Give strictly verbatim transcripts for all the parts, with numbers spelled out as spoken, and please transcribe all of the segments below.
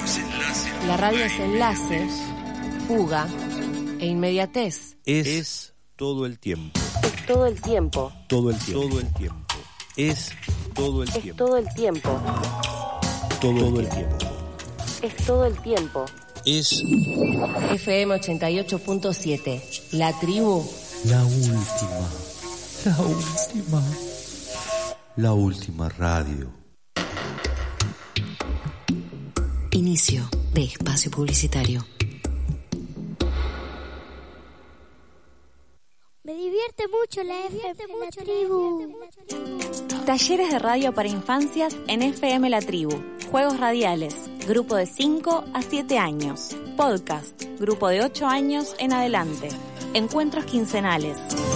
La radio es enlace, fuga e inmediatez. Es, es todo el tiempo. Es todo el tiempo. Todo el tiempo. Todo el tiempo. Es todo el Es tiempo. todo el tiempo. Todo el tiempo. Es todo el tiempo. Es F M ochenta y ocho punto siete. La tribu. la última. La última. La última radio. Inicio de espacio publicitario. Me divierte mucho la F M, la tribu. Talleres de radio para infancias en F M La Tribu. Juegos radiales, grupo de cinco a siete años. Podcast, grupo de ocho años en adelante. Encuentros quincenales.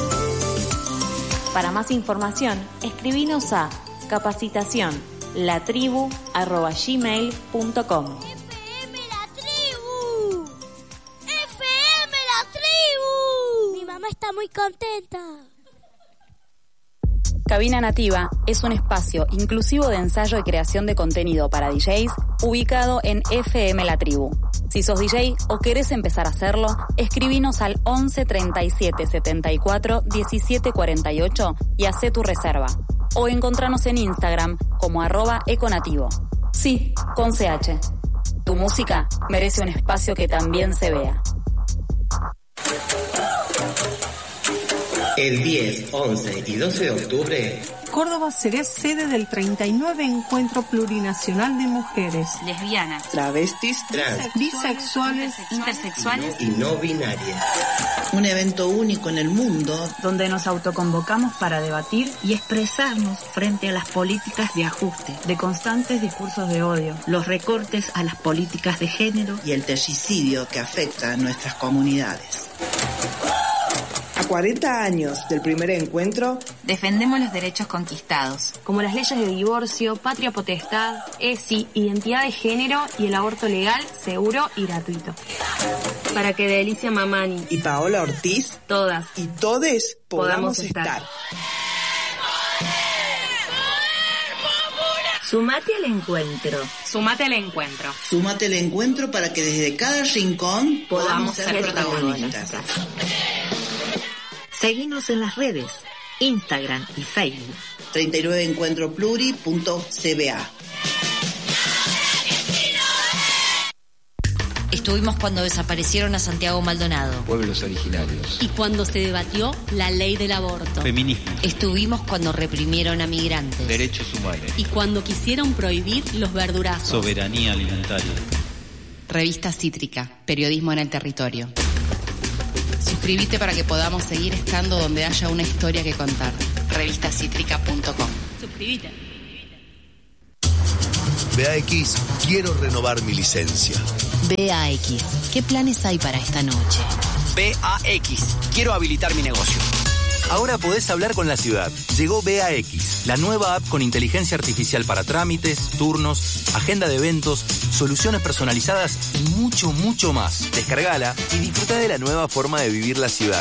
Para más información, escribinos a capacitación latribu arroba gmail punto com. F M la tribu. F M la tribu. Mi mamá está muy contenta. Cabina Nativa es un espacio inclusivo de ensayo y creación de contenido para D Js ubicado en F M La Tribu. Si sos D J o querés empezar a hacerlo, escribinos al once treinta y siete setenta y cuatro diecisiete cuarenta y ocho y hacé tu reserva. O encontranos en Instagram como arroba econativo. Sí, con C H. Tu música merece un espacio que también se vea. El diez, once y doce de octubre, Córdoba será sede del treinta y nueve Encuentro Plurinacional de Mujeres, Lesbianas, travestis, trans bisexuales, intersexuales, y no binarias. Un evento único en el mundo donde nos autoconvocamos para debatir y expresarnos frente a las políticas de ajuste, de constantes discursos de odio, los recortes a las políticas de género y el terricidio que afecta a nuestras comunidades. A cuarenta años del primer encuentro, defendemos los derechos conquistados, como las leyes de divorcio, patria potestad, E S I, identidad de género y el aborto legal, seguro y gratuito. Para que Delicia Mamani y Paola Ortiz, todas y todes podamos, podamos estar. estar. Sumate al encuentro. Sumate al encuentro. Sumate al encuentro para que desde cada rincón podamos, podamos ser, ser protagonistas. Seguinos en las redes, Instagram y Facebook. treinta y nueve encuentro pluri punto c b a. Estuvimos cuando desaparecieron a Santiago Maldonado. Pueblos originarios. Y cuando se debatió la ley del aborto. Feminismo. Estuvimos cuando reprimieron a migrantes. Derechos humanos. Y cuando quisieron prohibir los verdurazos. Soberanía alimentaria. Revista Cítrica, periodismo en el territorio. Suscríbete para que podamos seguir estando donde haya una historia que contar. revista cítrica punto com. Suscríbete. B A X, quiero renovar mi licencia. B A X, ¿qué planes hay para esta noche? B A X, quiero habilitar mi negocio. Ahora podés hablar con la ciudad. Llegó B A X, la nueva app con inteligencia artificial para trámites, turnos, agenda de eventos, soluciones personalizadas y mucho, mucho más. Descargala y disfruta de la nueva forma de vivir la ciudad.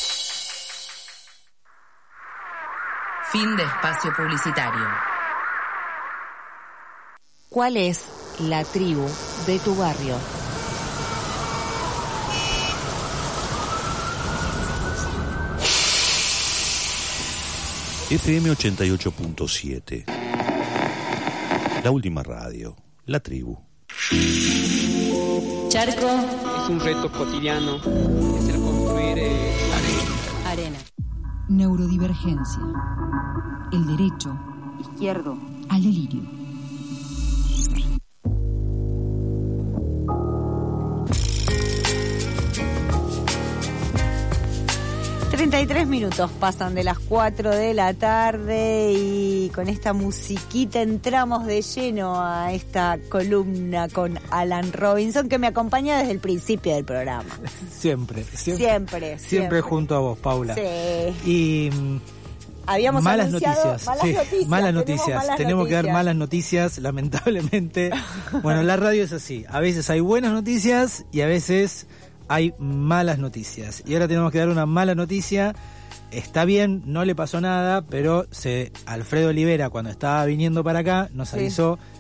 Fin de espacio publicitario. ¿Cuál es la tribu de tu barrio? F M ochenta y ocho punto siete. La última radio. La tribu. Charco. Es un reto cotidiano. Es el construir eh, arena. Arena. Neurodivergencia. El derecho izquierdo al delirio. treinta y tres minutos pasan de las cuatro de la tarde y con esta musiquita entramos de lleno a esta columna con Alan Robinson, que me acompaña desde el principio del programa. Siempre, siempre. Siempre, siempre. Siempre junto a vos, Paula. Sí. Y habíamos malas anunciado noticias. malas sí, noticias. Malas noticias. Tenemos, malas Tenemos noticias. que dar malas noticias, lamentablemente. Bueno, la radio es así. A veces hay buenas noticias y a veces hay malas noticias. Y ahora tenemos que dar una mala noticia. Está bien, no le pasó nada, pero se Alfredo Olivera, cuando estaba viniendo para acá, nos Sí. avisó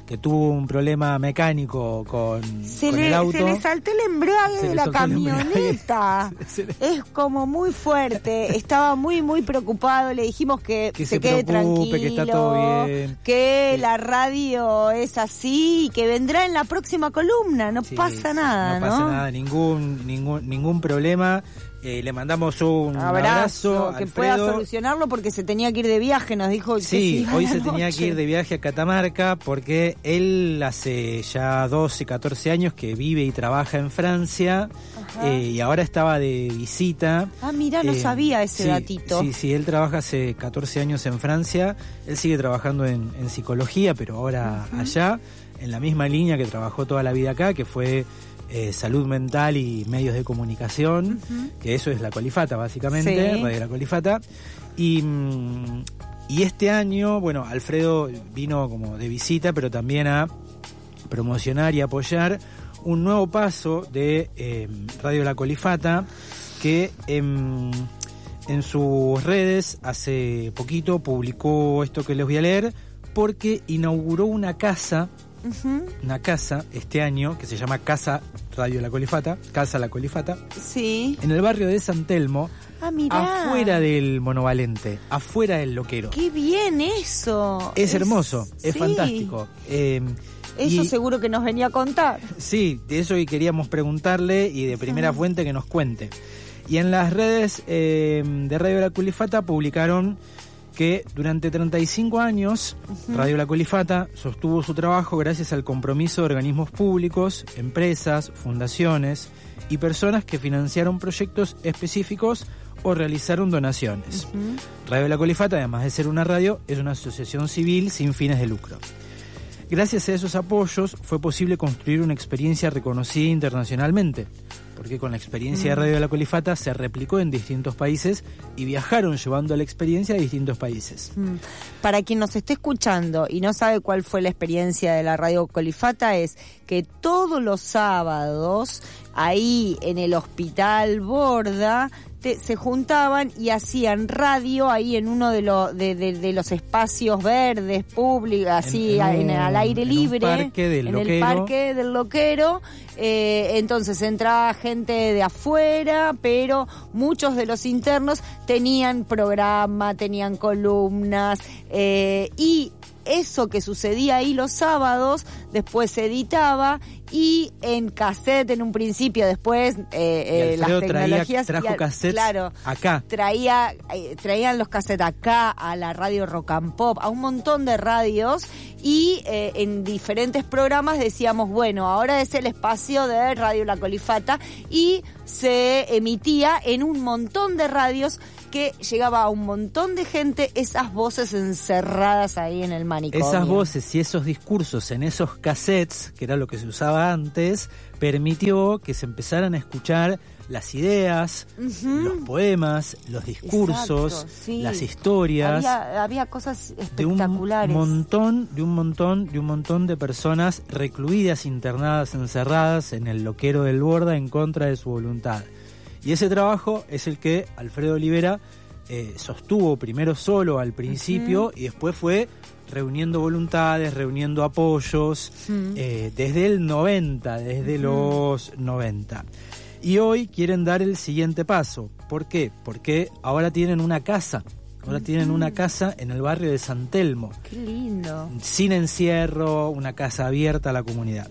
que tuvo un problema mecánico con, se con le, el auto. Se le saltó el embrague Se de le la soltó el embrague. camioneta. Se le- Es como muy fuerte. Estaba muy, muy preocupado. Le dijimos que, Que se, se quede preocupe, tranquilo. que está todo bien. Que la radio es así y que vendrá en la próxima columna. No Sí, pasa sí, nada, no ¿no? pasa nada, ningún, ningún, ningún problema. Eh, le mandamos un Abrazo, abrazo, que Alfredo. pueda solucionarlo porque se tenía que ir de viaje, nos dijo que Sí, iba a hoy la se tenía noche. que ir de viaje a Catamarca porque él hace ya doce, catorce años que vive y trabaja en Francia eh, y ahora estaba de visita. Ah, mira, no Eh, sabía ese sí, datito. Sí, sí, él trabaja hace catorce años en Francia, él sigue trabajando en, en psicología, pero ahora Ujú. allá, en la misma línea que trabajó toda la vida acá, que fue eh, salud mental y medios de comunicación, Ujú. que eso es La Colifata básicamente, Sí. Radio La Colifata. Y, mm, y este año, bueno, Alfredo vino como de visita, pero también a promocionar y apoyar un nuevo paso de eh, Radio La Colifata, que em, en sus redes hace poquito publicó esto que les voy a leer, porque inauguró una casa, Ujú. una casa este año, que se llama Casa Radio La Colifata, Casa La Colifata, Sí. en el barrio de San Telmo, Ah, mirá. afuera del monovalente, afuera del loquero. Qué bien eso. Es hermoso, es sí. fantástico. Eh, Eso y- seguro que nos venía a contar. Sí, de eso y queríamos preguntarle y de primera fuente que nos cuente. Y en las redes eh, de Radio La Colifata publicaron que durante treinta y cinco años Ujú. Radio La Colifata sostuvo su trabajo gracias al compromiso de organismos públicos, empresas, fundaciones y personas que financiaron proyectos específicos o realizaron donaciones. Ujú. Radio La Colifata, además de ser una radio, es una asociación civil sin fines de lucro. Gracias a esos apoyos fue posible construir una experiencia reconocida internacionalmente, porque con la experiencia de Mm. Radio La Colifata se replicó en distintos países y viajaron llevando la experiencia a distintos países. Mm. Para quien nos esté escuchando y no sabe cuál fue la experiencia de la Radio Colifata, es que todos los sábados ahí en el Hospital Borda te- se juntaban y hacían radio ahí en uno de, lo- de, de- de los espacios verdes públicos, así En- en en, un- al aire en un libre, parque del en el Loquero. parque del Loquero. Eh, entonces entraba gente de afuera, pero muchos de los internos tenían programa, tenían columnas eh, y eso que sucedía ahí los sábados después se editaba y en cassette en un principio, después eh, eh, Y las Alfredo traía- tecnologías trajo y al- cassettes claro, acá. traía eh, traían los cassettes acá a la radio Rock and Pop, a un montón de radios y eh, en diferentes programas decíamos, bueno, ahora es el espacio de Radio La Colifata y se emitía en un montón de radios que llegaba a un montón de gente, esas voces encerradas ahí en el manicomio. Esas voces y esos discursos en esos cassettes, que era lo que se usaba antes, permitió que se empezaran a escuchar las ideas, Ujú. los poemas, los discursos, Exacto, sí. las historias. Había, había cosas de un espectaculares. montón, de un montón, de un montón de personas recluidas, internadas, encerradas en el loquero del Borda en contra de su voluntad. Y ese trabajo es el que Alfredo Olivera eh, sostuvo primero solo al principio Ujú. y después fue reuniendo voluntades, reuniendo apoyos Ujú. eh, desde el noventa, desde Ujú. los noventa. Y hoy quieren dar el siguiente paso. ¿Por qué? Porque ahora tienen una casa. Ahora tienen una casa en el barrio de San Telmo, Qué lindo. sin encierro, una casa abierta a la comunidad.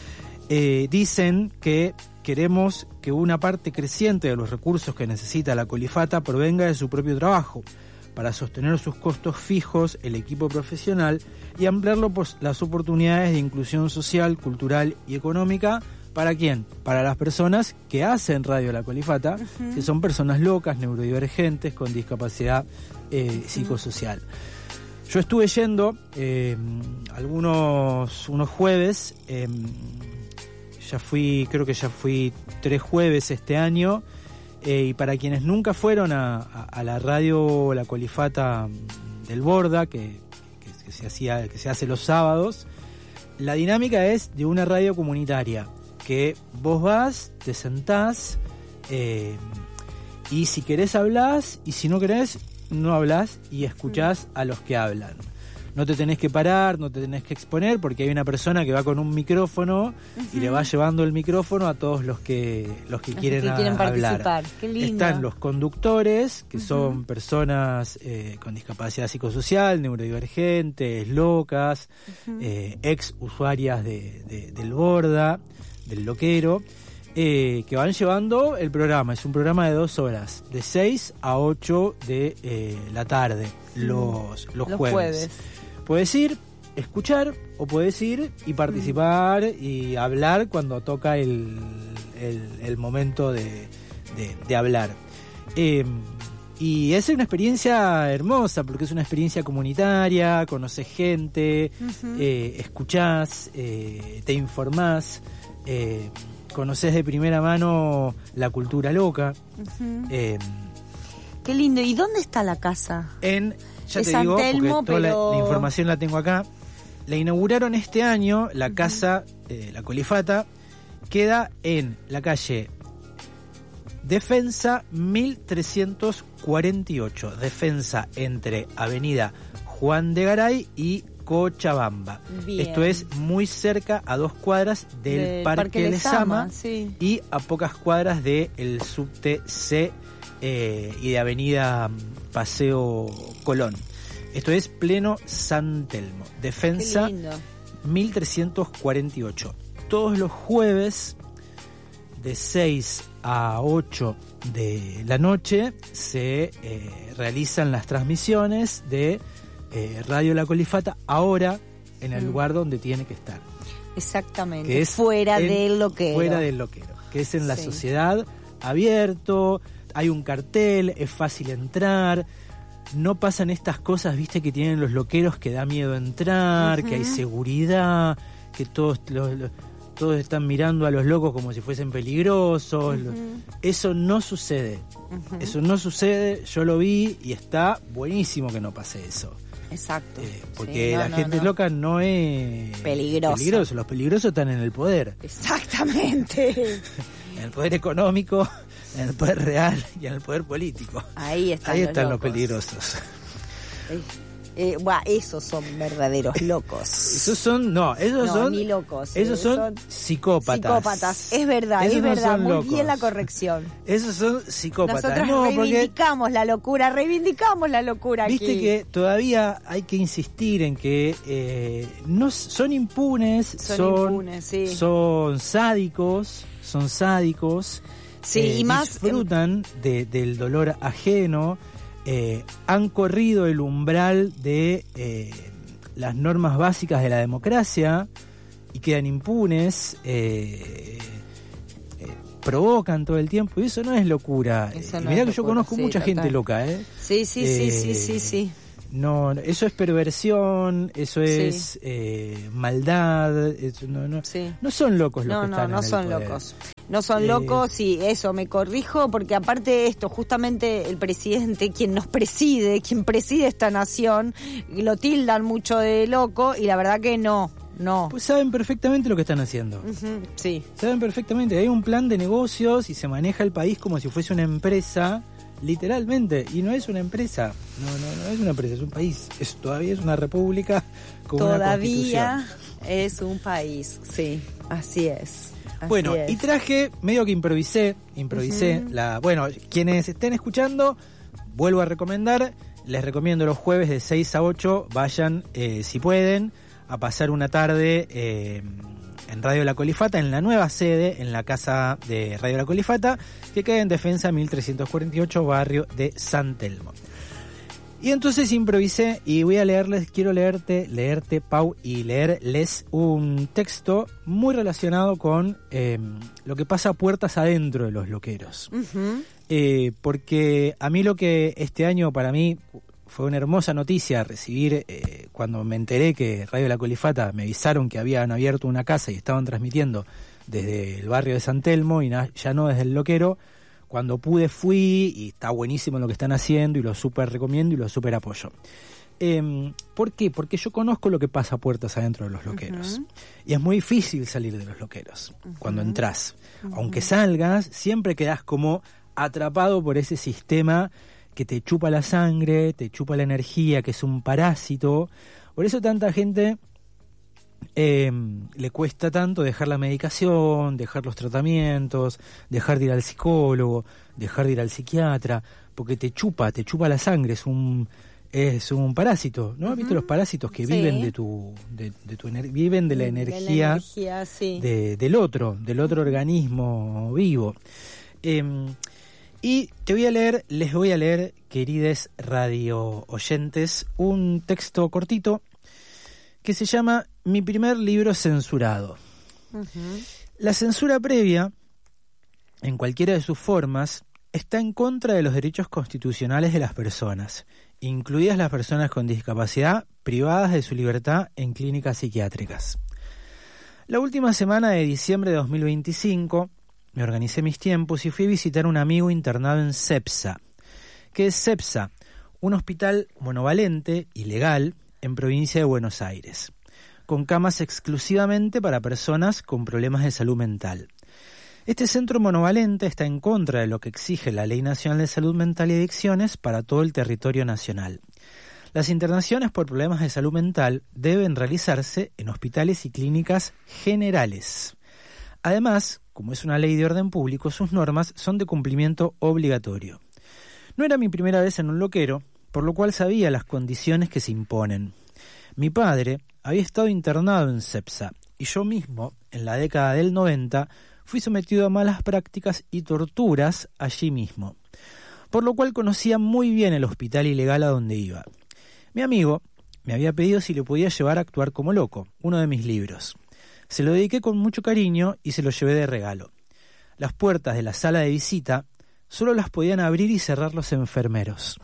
Eh, dicen que queremos que una parte creciente de los recursos que necesita la Colifata provenga de su propio trabajo, para sostener sus costos fijos, el equipo profesional y ampliarlo por las oportunidades de inclusión social, cultural y económica. ¿Para quién? Para las personas que hacen Radio La Colifata, Ujú. que son personas locas, neurodivergentes, con discapacidad eh, psicosocial. Yo estuve yendo eh, algunos unos jueves, eh, ya fui, creo que ya fui tres jueves este año, eh, y para quienes nunca fueron a, a, a la radio La Colifata del Borda, que, que, que se hacía, que se hace los sábados, la dinámica es de una radio comunitaria, que vos vas, te sentás, eh, y si querés hablás, y si no querés, no hablás y escuchás a los que hablan. no te tenés que parar, no te tenés que exponer, porque hay una persona que va con un micrófono uh-huh. y le va llevando el micrófono a todos los que los que, los quieren, que quieren a, participar. hablar. Qué lindo. Están los conductores, que uh-huh. son personas eh, con discapacidad psicosocial, neurodivergentes, locas, uh-huh. eh, ex usuarias de, de, del Borda, del Loquero, eh, que van llevando el programa. Es un programa de dos horas, de seis a ocho de eh, la tarde, los, los, los jueves. jueves. Puedes ir, escuchar, o puedes ir y participar mm. y hablar cuando toca el, el, el momento de, de, de hablar. Eh, y es una experiencia hermosa, porque es una experiencia comunitaria, conoces gente, uh-huh. eh, escuchás, eh, te informás, eh, conoces de primera mano la cultura loca. Uh-huh. Eh, Qué lindo. ¿Y dónde está la casa? En, ya es te digo, Telmo, porque toda pero... la, la información la tengo acá. La inauguraron este año, la uh-huh. casa, eh, la Colifata, queda en la calle Defensa mil trescientos cuarenta y ocho. Defensa entre Avenida Juan de Garay y Cochabamba. Bien. Esto es muy cerca, a dos cuadras del, del Parque, Parque Lezama, sí. y a pocas cuadras del subte C eh, y de Avenida Paseo Colón. Esto es pleno San Telmo. Defensa mil trescientos cuarenta y ocho. Todos los jueves de seis a ocho de la noche se eh, realizan las transmisiones de Eh, Radio La Colifata, ahora en el mm. lugar donde tiene que estar. Exactamente, que es fuera en, del loquero. Fuera del loquero, que es en la sí. sociedad, abierto, hay un cartel, es fácil entrar, no pasan estas cosas, viste, que tienen los loqueros, que da miedo entrar, uh-huh. que hay seguridad, que todos los, los, todos están mirando a los locos como si fuesen peligrosos. Uh-huh. Eso no sucede, uh-huh. eso no sucede, yo lo vi y está buenísimo que no pase eso. Exacto. Eh, porque sí, no, la no, gente no. loca no es peligrosa. peligroso. Los peligrosos están en el poder. Exactamente. En el poder económico, en el poder real y en el poder político. Ahí están, Ahí los, están locos. los peligrosos. Eh, eh, buah, esos son verdaderos locos. Esos son, no, esos no, son. ni locos. Esos eh, son, son psicópatas. Psicópatas, es verdad, esos es no verdad. Muy locos. bien la corrección. Esos son psicópatas. Nosotros no, reivindicamos la locura, reivindicamos la locura viste aquí. que todavía hay que insistir en que eh, no son impunes, son, son, impunes, sí. son sádicos, son sádicos. Sí, eh, y más disfrutan de, del dolor ajeno. Eh, han corrido el umbral de eh, las normas básicas de la democracia y quedan impunes, eh, eh, provocan todo el tiempo, y eso no es locura. Eso y no mirá es que yo locura, conozco sí, mucha total. gente loca, ¿eh? Sí, sí, eh, sí, sí, sí, sí. No, eso es perversión, eso es Sí. eh, maldad, eso no, no, sí. no son locos los no, que no, están no en el son poder. locos. No son Eh, locos y eso, me corrijo, porque aparte de esto, justamente el presidente, quien nos preside, quien preside esta nación, lo tildan mucho de loco y la verdad que no, no. Pues saben perfectamente lo que están haciendo. Uh-huh, sí. Saben perfectamente, hay un plan de negocios y se maneja el país como si fuese una empresa, literalmente, y no es una empresa, no, no, no es una empresa, es un país, es, todavía es una república con Todavía una constitución. es un país, sí, así es. Así bueno, es. y traje, medio que improvisé, improvisé, uh-huh. la, bueno, quienes estén escuchando, vuelvo a recomendar, les recomiendo los jueves de seis a ocho, vayan, eh, si pueden, a pasar una tarde eh, en Radio La Colifata, en la nueva sede, en la casa de Radio La Colifata, que queda en Defensa mil trescientos cuarenta y ocho, barrio de San Telmo. Y entonces improvisé y voy a leerles, quiero leerte, leerte, Pau, y leerles un texto muy relacionado con eh, lo que pasa puertas adentro de los loqueros. Uh-huh. Eh, porque a mí lo que este año para mí fue una hermosa noticia recibir, eh, cuando me enteré que Radio La Colifata me avisaron que habían abierto una casa y estaban transmitiendo desde el barrio de San Telmo y na- ya no desde el loquero. Cuando pude fui y está buenísimo lo que están haciendo y lo súper recomiendo y lo súper apoyo. Eh, ¿Por qué? Porque yo conozco lo que pasa puertas adentro de los loqueros. Uh-huh. Y es muy difícil salir de los loqueros uh-huh. cuando entras. Uh-huh. Aunque salgas, siempre quedás como atrapado por ese sistema que te chupa la sangre, te chupa la energía, que es un parásito. Por eso tanta gente eh, le cuesta tanto dejar la medicación, dejar los tratamientos, dejar de ir al psicólogo, dejar de ir al psiquiatra, porque te chupa, te chupa la sangre, es un es un parásito, ¿no? ¿Has visto los parásitos que Sí. viven de tu de, de tu ener- viven de la energía, De la energía, sí. de, del otro, del otro organismo vivo? Eh, y te voy a leer, les voy a leer, querides radio oyentes, un texto cortito que se llama Mi primer libro censurado. Ujú. La censura previa, en cualquiera de sus formas, está en contra de los derechos constitucionales de las personas, incluidas las personas con discapacidad privadas de su libertad en clínicas psiquiátricas. La última semana de diciembre de dos mil veinticinco me organicé mis tiempos y fui a visitar a un amigo internado en CEPSA. ¿Qué es CEPSA? Un hospital monovalente y legal en provincia de Buenos Aires, con camas exclusivamente para personas con problemas de salud mental. Este centro monovalente está en contra de lo que exige la Ley Nacional de Salud Mental y Adicciones para todo el territorio nacional. Las internaciones por problemas de salud mental deben realizarse en hospitales y clínicas generales. Además, como es una ley de orden público, sus normas son de cumplimiento obligatorio. No era mi primera vez en un loquero, por lo cual sabía las condiciones que se imponen. Mi padre había estado internado en CEPSA y yo mismo, en la década del noventa, fui sometido a malas prácticas y torturas allí mismo, por lo cual conocía muy bien el hospital ilegal a donde iba. Mi amigo me había pedido si le podía llevar a Actuar como loco, uno de mis libros. Se lo dediqué con mucho cariño y se lo llevé de regalo. Las puertas de la sala de visita solo las podían abrir y cerrar los enfermeros.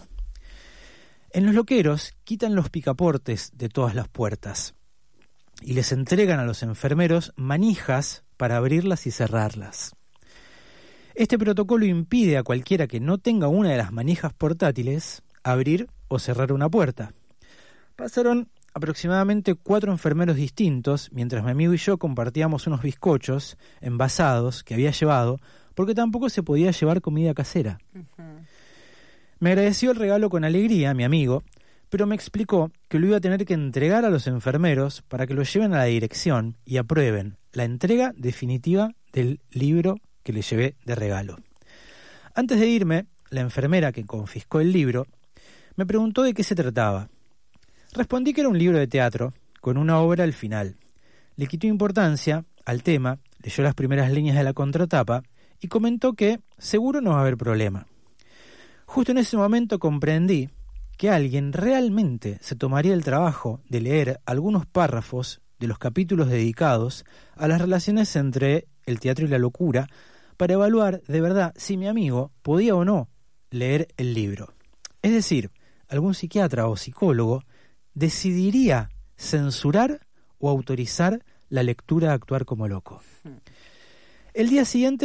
En los loqueros quitan los picaportes de todas las puertas y les entregan a los enfermeros manijas para abrirlas y cerrarlas. Este protocolo impide a cualquiera que no tenga una de las manijas portátiles abrir o cerrar una puerta. Pasaron aproximadamente cuatro enfermeros distintos mientras mi amigo y yo compartíamos unos bizcochos envasados que había llevado, porque tampoco se podía llevar comida casera. Uh-huh. Me agradeció el regalo con alegría, mi amigo, pero me explicó que lo iba a tener que entregar a los enfermeros para que lo lleven a la dirección y aprueben la entrega definitiva del libro que le llevé de regalo. Antes de irme, la enfermera que confiscó el libro me preguntó de qué se trataba. Respondí que era un libro de teatro, con una obra al final. Le quitó importancia al tema, leyó las primeras líneas de la contratapa y comentó que seguro no va a haber problema. Justo en ese momento comprendí que alguien realmente se tomaría el trabajo de leer algunos párrafos de los capítulos dedicados a las relaciones entre el teatro y la locura para evaluar de verdad si mi amigo podía o no leer el libro. Es decir, algún psiquiatra o psicólogo decidiría censurar o autorizar la lectura de Actuar como loco. El día siguiente